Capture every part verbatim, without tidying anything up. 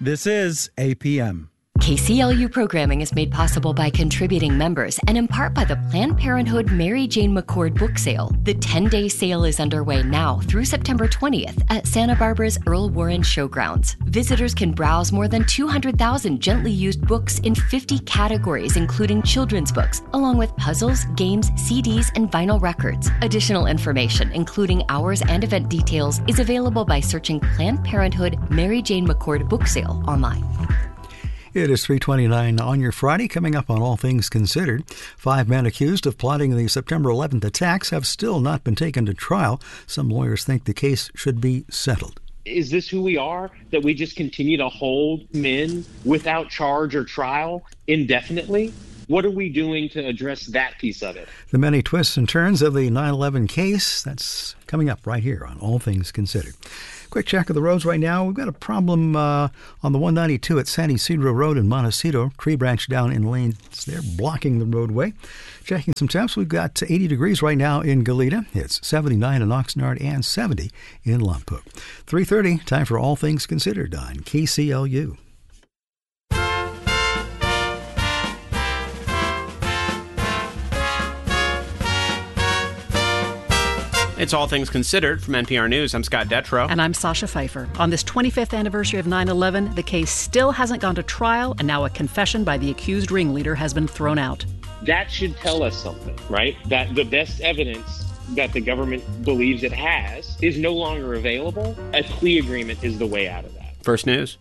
This is A P M. K C L U programming is made possible by contributing members and in part by the Planned Parenthood Mary Jane McCord book sale. The ten-day sale is underway now through September twentieth at Santa Barbara's Earl Warren Showgrounds. Visitors can browse more than two hundred thousand gently used books in fifty categories, including children's books, along with puzzles, games, C Ds, and vinyl records. Additional information, including hours and event details, is available by searching Planned Parenthood Mary Jane McCord book sale online. It is three twenty-nine on your Friday. Coming up on All Things Considered, five men accused of plotting the September eleventh attacks have still not been taken to trial. Some lawyers think the case should be settled. Is this who we are, that we just continue to hold men without charge or trial indefinitely? What are we doing to address that piece of it? The many twists and turns of the nine eleven case, that's coming up right here on All Things Considered. Quick check of the roads right now. We've got a problem uh, on the one ninety-two at San Isidro Road in Montecito. Tree branch down in lanes there, blocking the roadway. Checking some temps, we've got eighty degrees right now in Goleta. It's seventy-nine in Oxnard and seventy in Lompoc. three thirty, time for All Things Considered on K C L U. It's All Things Considered from N P R News. I'm Scott Detrow. And I'm Sasha Pfeiffer. On this twenty-fifth anniversary of nine eleven, the case still hasn't gone to trial, and now a confession by the accused ringleader has been thrown out. That should tell us something, right? That the best evidence that the government believes it has is no longer available. A plea agreement is the way out of that. First News.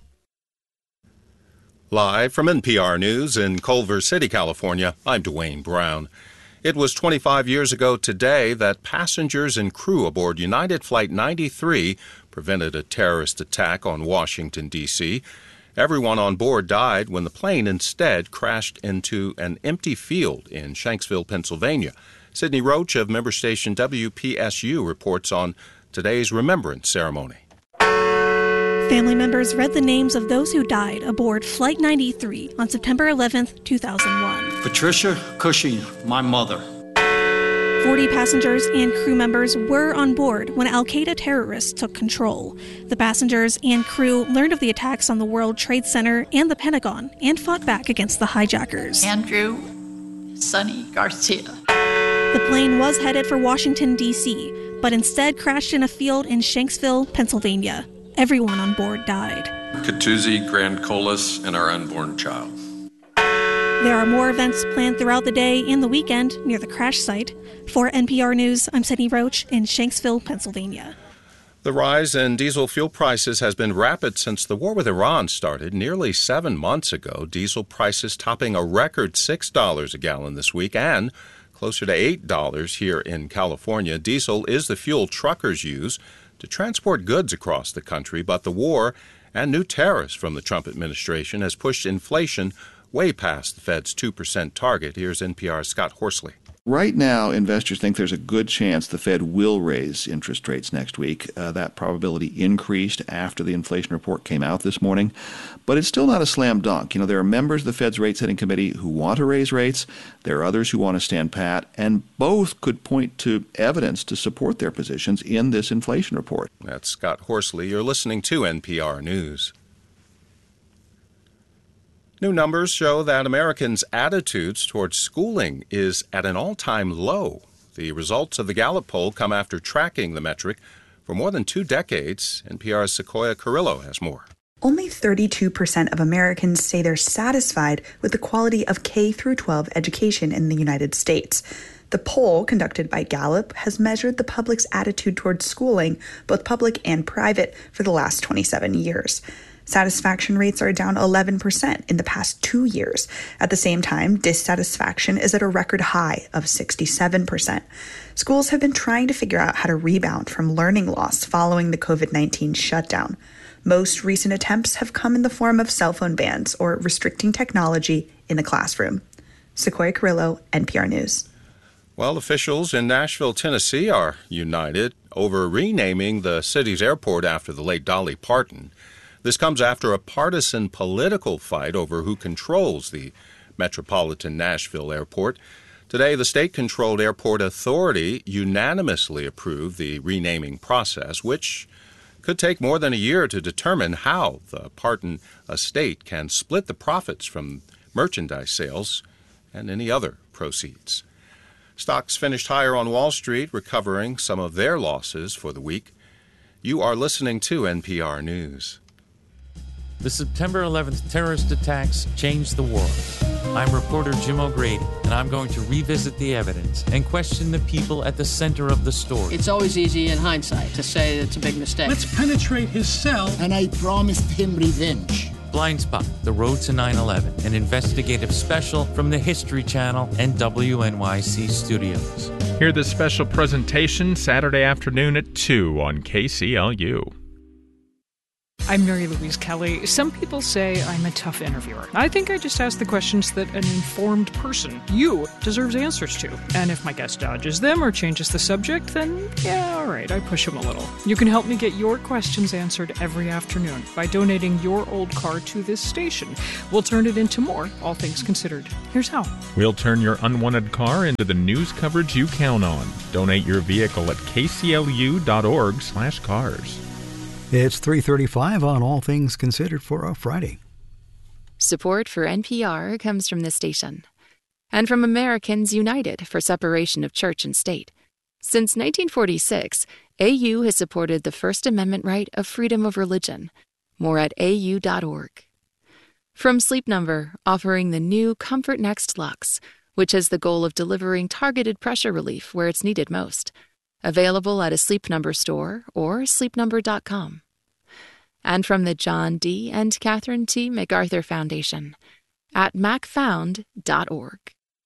Live from N P R News in Culver City, California, I'm Dwayne Brown. It was twenty-five years ago today that passengers and crew aboard United Flight ninety-three prevented a terrorist attack on Washington, D C Everyone on board died when the plane instead crashed into an empty field in Shanksville, Pennsylvania. Sydney Roach of member station W P S U reports on today's remembrance ceremony. Family members read the names of those who died aboard Flight ninety-three on September eleventh, two thousand one. Patricia Cushing, my mother. forty passengers and crew members were on board when Al-Qaeda terrorists took control. The passengers and crew learned of the attacks on the World Trade Center and the Pentagon and fought back against the hijackers. Andrew Sonny Garcia. The plane was headed for Washington, D C, but instead crashed in a field in Shanksville, Pennsylvania. Everyone on board died. Katuzi, Grand Colas, and our unborn child. There are more events planned throughout the day and the weekend near the crash site. For N P R News, I'm Sydney Roach in Shanksville, Pennsylvania. The rise in diesel fuel prices has been rapid since the war with Iran started nearly seven months ago. Diesel prices topping a record six dollars a gallon this week and closer to eight dollars here in California. Diesel is the fuel truckers use to transport goods across the country, but the war and new tariffs from the Trump administration has pushed inflation way past the Fed's two percent target. Here's N P R's Scott Horsley. Right now, investors think there's a good chance the Fed will raise interest rates next week. Uh, that probability increased after the inflation report came out this morning. But it's still not a slam dunk. You know, there are members of the Fed's rate-setting committee who want to raise rates. There are others who want to stand pat. And both could point to evidence to support their positions in this inflation report. That's Scott Horsley. You're listening to N P R News. New numbers show that Americans' attitudes towards schooling is at an all-time low. The results of the Gallup poll come after tracking the metric for more than two decades. N P R's Sequoia Carrillo has more. Only thirty-two percent of Americans say they're satisfied with the quality of K through twelve education in the United States. The poll, conducted by Gallup, has measured the public's attitude towards schooling, both public and private, for the last twenty-seven years. Satisfaction rates are down eleven percent in the past two years. At the same time, dissatisfaction is at a record high of sixty-seven percent. Schools have been trying to figure out how to rebound from learning loss following the covid nineteen shutdown. Most recent attempts have come in the form of cell phone bans or restricting technology in the classroom. Sequoia Carrillo, N P R News. Well, officials in Nashville, Tennessee are united over renaming the city's airport after the late Dolly Parton. This comes after a partisan political fight over who controls the Metropolitan Nashville Airport. Today, the state-controlled airport authority unanimously approved the renaming process, which could take more than a year to determine how the Parton estate can split the profits from merchandise sales and any other proceeds. Stocks finished higher on Wall Street, recovering some of their losses for the week. You are listening to N P R News. The September eleventh terrorist attacks changed the world. I'm reporter Jim O'Grady, and I'm going to revisit the evidence and question the people at the center of the story. It's always easy in hindsight to say it's a big mistake. Let's penetrate his cell. And I promised him revenge. Blind Spot, The Road to nine eleven, an investigative special from the History Channel and W N Y C Studios. Hear the special presentation Saturday afternoon at two on K C L U. I'm Mary Louise Kelly. Some people say I'm a tough interviewer. I think I just ask the questions that an informed person, you, deserves answers to. And if my guest dodges them or changes the subject, then yeah, all right, I push him a little. You can help me get your questions answered every afternoon by donating your old car to this station. We'll turn it into more, all things considered. Here's how. We'll turn your unwanted car into the news coverage you count on. Donate your vehicle at kclu.org slash cars. It's three thirty-five on All Things Considered for a Friday. Support for N P R comes from this station and from Americans United for Separation of Church and State. Since nineteen forty-six, A U has supported the First Amendment right of freedom of religion. More at A U dot org. From Sleep Number, offering the new Comfort Next Luxe, which has the goal of delivering targeted pressure relief where it's needed most. Available at a Sleep Number store or sleep number dot com. And from the John D. and Catherine T. MacArthur Foundation at mac found dot org.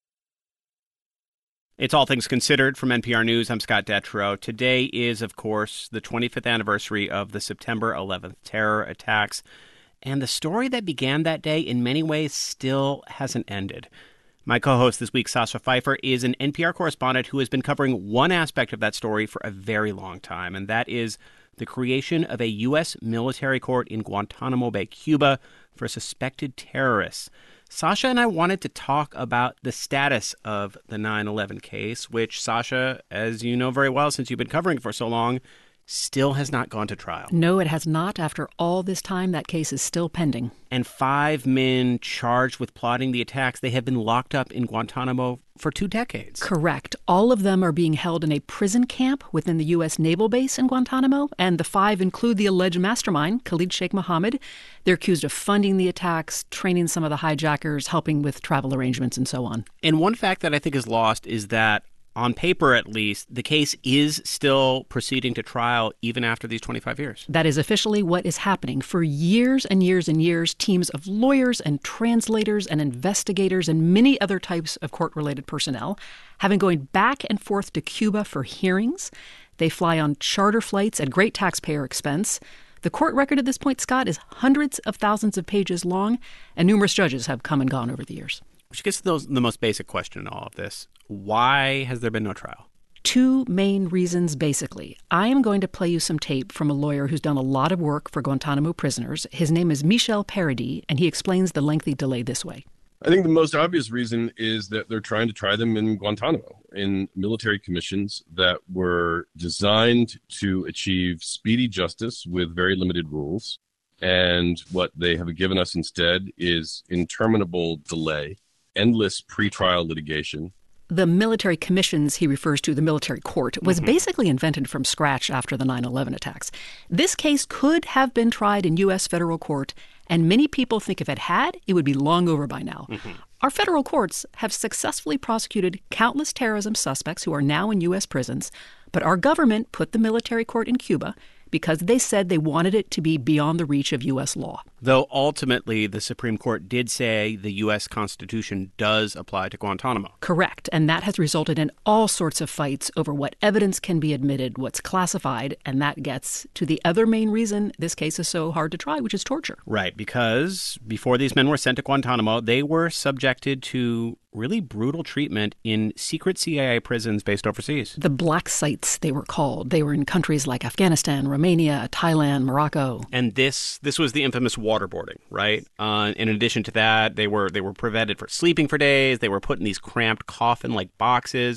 It's All Things Considered from N P R News. I'm Scott Detrow. Today is, of course, the twenty-fifth anniversary of the September eleventh terror attacks. And the story that began that day in many ways still hasn't ended. My co-host this week, Sasha Pfeiffer, is an N P R correspondent who has been covering one aspect of that story for a very long time, and that is the creation of a U S military court in Guantanamo Bay, Cuba, for suspected terrorists. Sasha and I wanted to talk about the status of the nine eleven case, which, Sasha, as you know very well since you've been covering it for so long, still has not gone to trial. No, it has not. After all this time, that case is still pending. And five men charged with plotting the attacks, they have been locked up in Guantanamo for two decades. Correct. All of them are being held in a prison camp within the U S naval base in Guantanamo, and the five include the alleged mastermind, Khalid Sheikh Mohammed. They're accused of funding the attacks, training some of the hijackers, helping with travel arrangements, and so on. And one fact that I think is lost is that on paper, at least, the case is still proceeding to trial even after these twenty-five years. That is officially what is happening. For years and years and years, teams of lawyers and translators and investigators and many other types of court-related personnel have been going back and forth to Cuba for hearings. They fly on charter flights at great taxpayer expense. The court record at this point, Scott, is hundreds of thousands of pages long, and numerous judges have come and gone over the years. Which gets to those, the most basic question in all of this. Why has there been no trial? Two main reasons, basically. I am going to play you some tape from a lawyer who's done a lot of work for Guantanamo prisoners. His name is Michel Paradis, and he explains the lengthy delay this way. I think the most obvious reason is that they're trying to try them in Guantanamo, in military commissions that were designed to achieve speedy justice with very limited rules. And what they have given us instead is interminable delay, endless pretrial litigation. The military commissions he refers to, the military court, was Mm-hmm. basically invented from scratch after the nine eleven attacks. This case could have been tried in U S federal court, and many people think if it had, it would be long over by now. Mm-hmm. Our federal courts have successfully prosecuted countless terrorism suspects who are now in U S prisons, but our government put the military court in Cuba because they said they wanted it to be beyond the reach of U S law. Though ultimately the Supreme Court did say the U S Constitution does apply to Guantanamo. Correct. And that has resulted in all sorts of fights over what evidence can be admitted, what's classified, and that gets to the other main reason this case is so hard to try, which is torture. Right, because before these men were sent to Guantanamo, they were subjected to really brutal treatment in secret C I A prisons based overseas. The black sites, they were called. They were in countries like Afghanistan, Romania, Thailand, Morocco. And this this was the infamous waterboarding, right? Uh, in addition to that, they were they were prevented from sleeping for days. They were put in these cramped coffin-like boxes.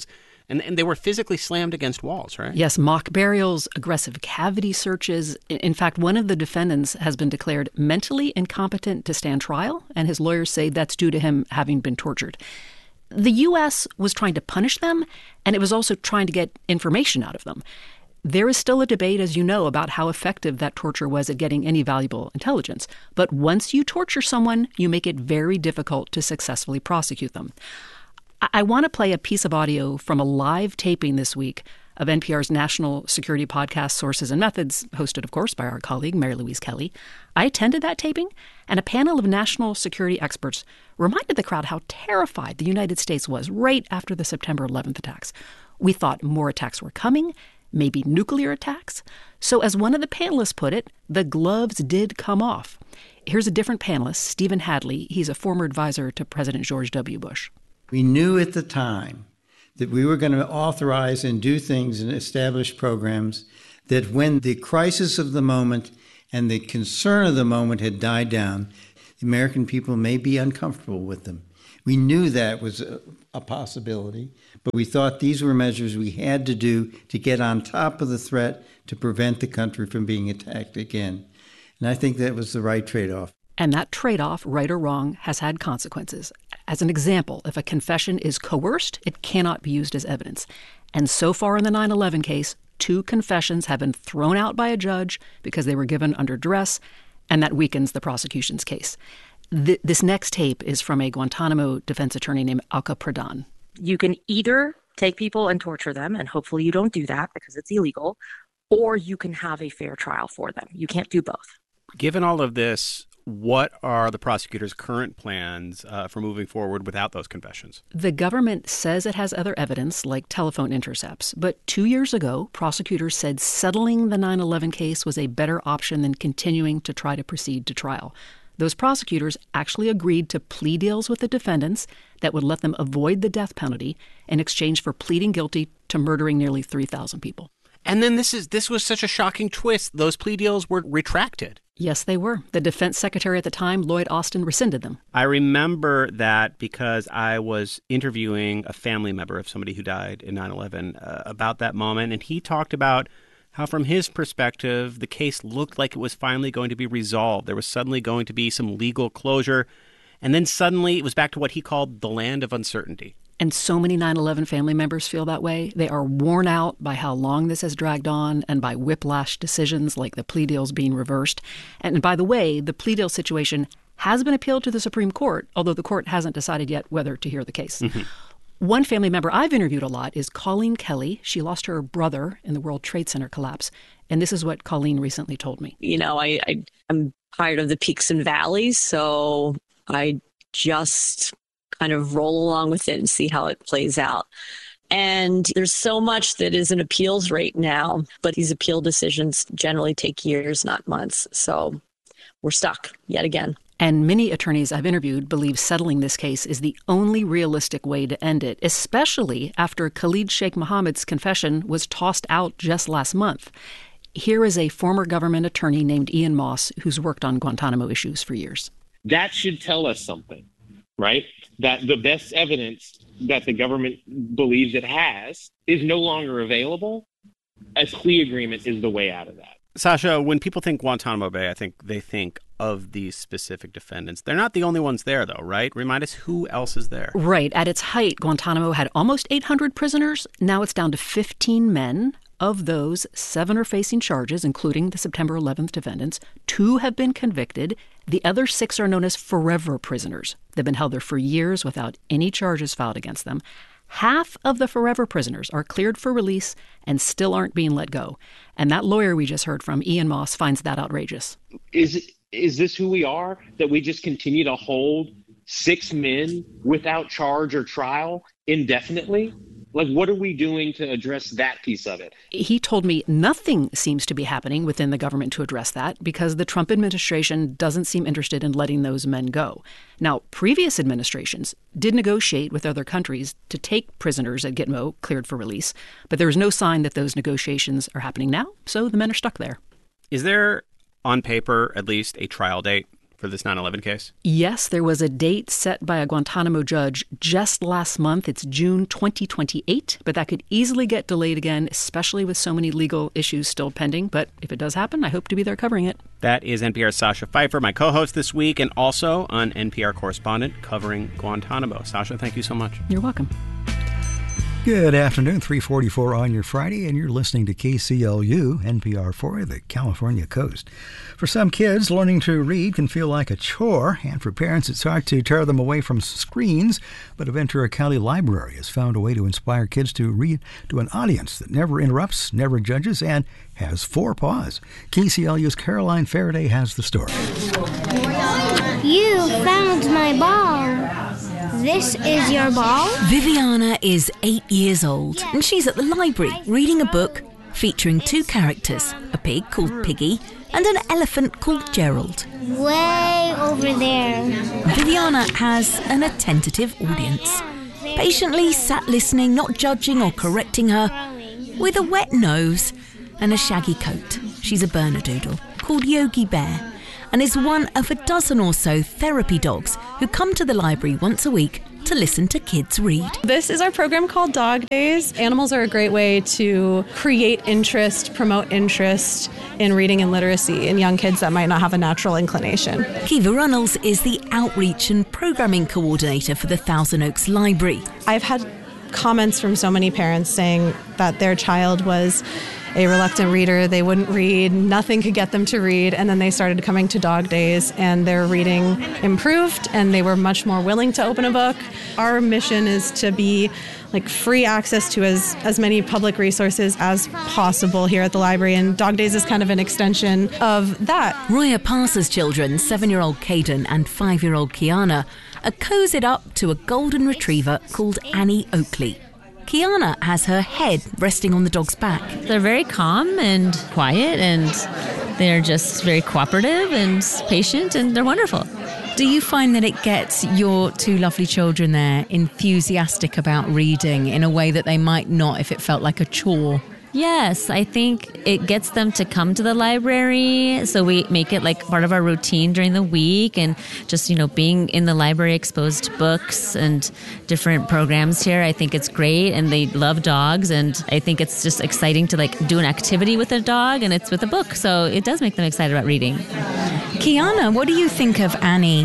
And, and they were physically slammed against walls, right? Yes, mock burials, aggressive cavity searches. In fact, one of the defendants has been declared mentally incompetent to stand trial, and his lawyers say that's due to him having been tortured. The U S was trying to punish them, and it was also trying to get information out of them. There is still a debate, as you know, about how effective that torture was at getting any valuable intelligence. But once you torture someone, you make it very difficult to successfully prosecute them. I want to play a piece of audio from a live taping this week of N P R's national security podcast, Sources and Methods, hosted, of course, by our colleague, Mary Louise Kelly. I attended that taping, and a panel of national security experts reminded the crowd how terrified the United States was right after the September eleventh attacks. We thought more attacks were coming, maybe nuclear attacks. So as one of the panelists put it, the gloves did come off. Here's a different panelist, Stephen Hadley. He's a former advisor to President George W. Bush. We knew at the time that we were going to authorize and do things and establish programs that when the crisis of the moment and the concern of the moment had died down, the American people may be uncomfortable with them. We knew that was a, a possibility, but we thought these were measures we had to do to get on top of the threat to prevent the country from being attacked again. And I think that was the right trade-off. And that trade-off, right or wrong, has had consequences. As an example, if a confession is coerced, it cannot be used as evidence. And so far in the nine eleven case, two confessions have been thrown out by a judge because they were given under duress, and that weakens the prosecution's case. Th- this next tape is from a Guantanamo defense attorney named Alka Pradhan. You can either take people and torture them, and hopefully you don't do that because it's illegal, or you can have a fair trial for them. You can't do both. Given all of this, what are the prosecutor's current plans uh, for moving forward without those confessions? The government says it has other evidence, like telephone intercepts. But two years ago, prosecutors said settling the nine eleven case was a better option than continuing to try to proceed to trial. Those prosecutors actually agreed to plea deals with the defendants that would let them avoid the death penalty in exchange for pleading guilty to murdering nearly three thousand people. And then this is this was such a shocking twist. Those plea deals were retracted. Yes, they were. The defense secretary at the time, Lloyd Austin, rescinded them. I remember that because I was interviewing a family member of somebody who died in nine eleven uh, about that moment, and he talked about how from his perspective, the case looked like it was finally going to be resolved. There was suddenly going to be some legal closure, and then suddenly it was back to what he called the land of uncertainty. And so many nine eleven family members feel that way. They are worn out by how long this has dragged on and by whiplash decisions like the plea deals being reversed. And by the way, the plea deal situation has been appealed to the Supreme Court, although the court hasn't decided yet whether to hear the case. Mm-hmm. One family member I've interviewed a lot is Colleen Kelly. She lost her brother in the World Trade Center collapse. And this is what Colleen recently told me. You know, I, I, I'm tired of the peaks and valleys, so I just kind of roll along with it and see how it plays out. And there's so much that is an appeals rate now, but these appeal decisions generally take years, not months. So we're stuck yet again. And many attorneys I've interviewed believe settling this case is the only realistic way to end it, especially after Khalid Sheikh Mohammed's confession was tossed out just last month. Here is a former government attorney named Ian Moss, who's worked on Guantanamo issues for years. That should tell us something, right? That the best evidence that the government believes it has is no longer available. A plea agreement is the way out of that. Sasha, when people think Guantanamo Bay, I think they think of these specific defendants. They're not the only ones there, though, right? Remind us who else is there. Right. At its height, Guantanamo had almost eight hundred prisoners. Now it's down to fifteen men. Of those, seven are facing charges, including the September eleventh defendants. Two have been convicted. The other six are known as forever prisoners. They've been held there for years without any charges filed against them. Half of the forever prisoners are cleared for release and still aren't being let go. And that lawyer we just heard from, Ian Moss, finds that outrageous. Is is this who we are, that we just continue to hold six men without charge or trial indefinitely? Like, what are we doing to address that piece of it? He told me nothing seems to be happening within the government to address that because the Trump administration doesn't seem interested in letting those men go. Now, previous administrations did negotiate with other countries to take prisoners at Gitmo cleared for release, but there is no sign that those negotiations are happening now, so the men are stuck there. Is there, on paper, at least a trial date for this nine eleven case? Yes, there was a date set by a Guantanamo judge just last month. It's June twenty twenty-eight, but that could easily get delayed again, especially with so many legal issues still pending. But if it does happen, I hope to be there covering it. That is N P R's Sasha Pfeiffer, my co-host this week, and also an N P R correspondent covering Guantanamo. Sasha, thank you so much. You're welcome. Good afternoon, three forty-four on your Friday, and you're listening to K C L U, N P R for the California Coast. For some kids, learning to read can feel like a chore, and for parents, it's hard to tear them away from screens, but a Ventura County library has found a way to inspire kids to read to an audience that never interrupts, never judges, and has four paws. K C L U's Caroline Faraday has the story. You found my ball. This is your ball? Viviana is eight years old, and she's at the library reading a book featuring two characters, a pig called Piggy and an elephant called Gerald. Way over there. Viviana has an attentive audience, patiently sat listening, not judging or correcting her, with a wet nose and a shaggy coat. She's a Bernedoodle called Yogi Bear, and is one of a dozen or so therapy dogs who come to the library once a week to listen to kids read. This is our program called Dog Days. Animals are a great way to create interest, promote interest in reading and literacy in young kids that might not have a natural inclination. Kiva Runnels is the outreach and programming coordinator for the Thousand Oaks Library. I've had comments from so many parents saying that their child was a reluctant reader. They wouldn't read. Nothing could get them to read. And then they started coming to Dog Days, and their reading improved, and they were much more willing to open a book. Our mission is to be like free access to as, as many public resources as possible here at the library, and Dog Days is kind of an extension of that. Roya Parser's children, seven-year-old Caden and five-year-old Kiana, are cozied up to a golden retriever called Annie Oakley. Kiana has her head resting on the dog's back. They're very calm and quiet, and they're just very cooperative and patient, and they're wonderful. Do you find that it gets your two lovely children there enthusiastic about reading in a way that they might not if it felt like a chore? Yes, I think it gets them to come to the library, so we make it like part of our routine during the week, and just, you know, being in the library exposed to books and different programs here. I think it's great, and they love dogs, and I think it's just exciting to like do an activity with a dog, and it's with a book, so it does make them excited about reading. Kiana, what do you think of Annie?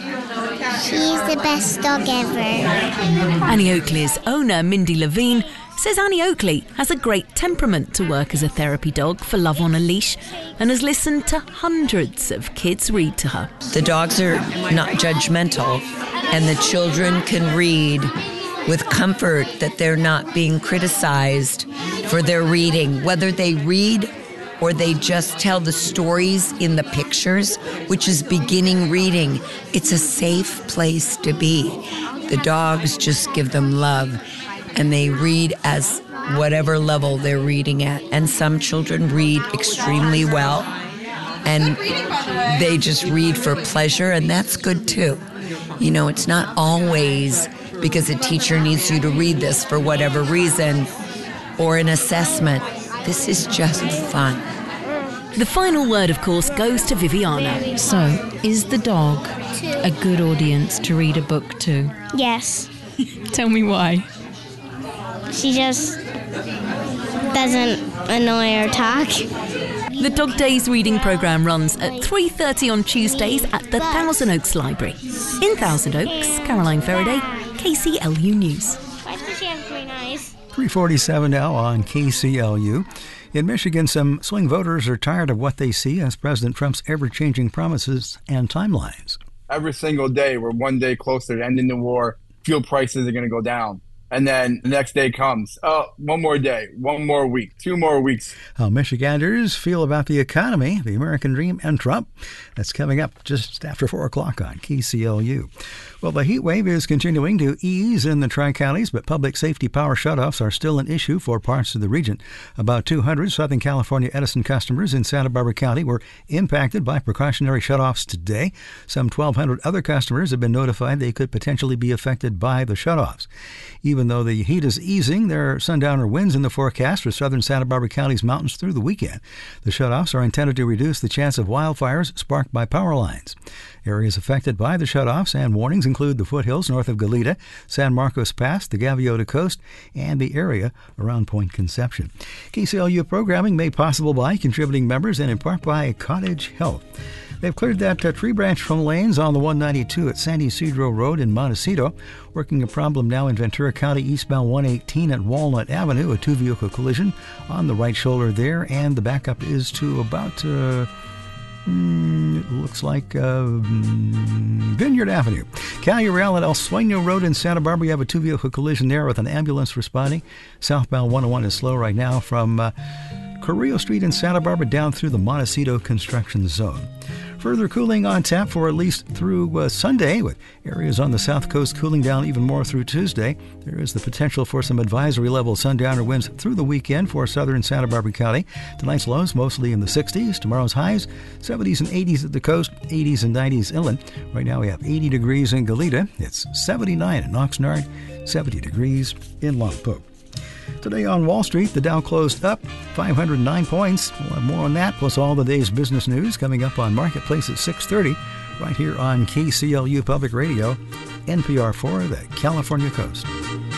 She's the best dog ever. Annie Oakley's owner, Mindy Levine, says Annie Oakley has a great temperament to work as a therapy dog for Love on a Leash, and has listened to hundreds of kids read to her. The dogs are not judgmental, and the children can read with comfort that they're not being criticized for their reading, whether they read or they just tell the stories in the pictures, which is beginning reading. It's a safe place to be. The dogs just give them love, and they read as whatever level they're reading at. And some children read extremely well, and they just read for pleasure, and that's good too. You know, it's not always because a teacher needs you to read this for whatever reason or an assessment. This is just fun. The final word, of course, goes to Viviana. So, is the dog a good audience to read a book to? Yes. Tell me why. She just doesn't annoy or talk. The Dog Days reading programme runs at three thirty on Tuesdays at the Thousand Oaks Library. In Thousand Oaks, Caroline Faraday, K C L U News. Why does she have green eyes? three forty-seven now on K C L U. In Michigan, some swing voters are tired of what they see as President Trump's ever-changing promises and timelines. Every single day, we're one day closer to ending the war. Fuel prices are going to go down. And then the next day comes, oh, one more day, one more week, two more weeks. How Michiganders feel about the economy, the American dream, and Trump. That's coming up just after four o'clock on K C L U. Well, the heat wave is continuing to ease in the Tri-Counties, but public safety power shutoffs are still an issue for parts of the region. About two hundred Southern California Edison customers in Santa Barbara County were impacted by precautionary shutoffs today. Some twelve hundred other customers have been notified they could potentially be affected by the shutoffs. Even even though the heat is easing, there are sundowner winds in the forecast for southern Santa Barbara County's mountains through the weekend. The shutoffs are intended to reduce the chance of wildfires sparked by power lines. Areas affected by the shutoffs and warnings include the foothills north of Goleta, San Marcos Pass, the Gaviota Coast, and the area around Point Conception. K C L U programming made possible by contributing members and in part by Cottage Health. They've cleared that uh, tree branch from lanes on the one ninety-two at San Ysidro Road in Montecito, working a problem now in Ventura County eastbound one eighteen at Walnut Avenue, a two-vehicle collision on the right shoulder there, and the backup is to about, uh, mm, it looks like uh, Vineyard Avenue. Calural at El Sueño Road in Santa Barbara, you have a two-vehicle collision there with an ambulance responding. Southbound one oh one is slow right now from uh, Carrillo Street in Santa Barbara down through the Montecito construction zone. Further cooling on tap for at least through uh, Sunday, with areas on the south coast cooling down even more through Tuesday. There is the potential for some advisory-level sundowner winds through the weekend for southern Santa Barbara County. Tonight's lows mostly in the sixties. Tomorrow's highs, seventies and eighties at the coast, eighties and nineties inland. Right now we have eighty degrees in Goleta. It's seventy-nine in Oxnard, seventy degrees in Lompoc. Today on Wall Street, the Dow closed up five hundred nine points. We'll have more on that, plus all the day's business news coming up on Marketplace at six thirty, right here on K C L U Public Radio, N P R for the California Coast.